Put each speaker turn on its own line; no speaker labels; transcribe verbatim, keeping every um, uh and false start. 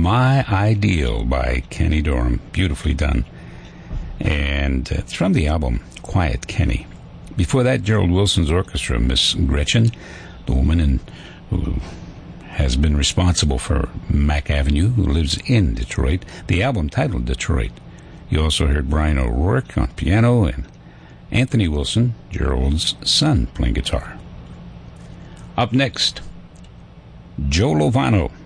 My Ideal by Kenny Dorham. Beautifully done. And it's from the album Quiet Kenny. Before that, Gerald Wilson's orchestra, Miss Gretchen, the woman in, who has been responsible for Mack Avenue, who lives in Detroit. The album titled Detroit. You also heard Brian O'Rourke on piano and Anthony Wilson, Gerald's son, playing guitar. Up next, Joe Lovano.